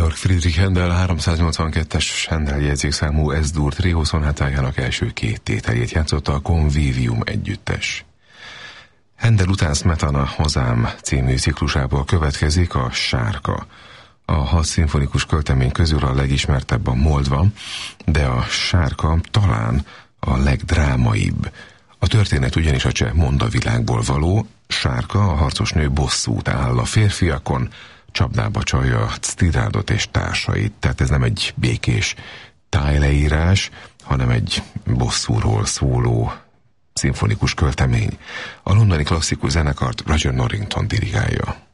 Georg Friedrich Händel 382-es Händel jegyzékszámú S-dur trio szonátájának első két tételét játszotta a Convivium együttes. Händel után Smetana Hozám című ciklusából következik a Sárka. A 6 szimfonikus költemény közül a legismertebb a Moldva, de a Sárka talán a legdrámaibb. A történet ugyanis a cseh mondavilágból való. Sárka, a harcos nő bosszút áll a férfiakon, csapdába csalja Ctirádot és társait. Tehát ez nem egy békés tájleírás, hanem egy bosszúról szóló szimfonikus költemény. A londoni klasszikus zenekart Roger Norrington dirigálja.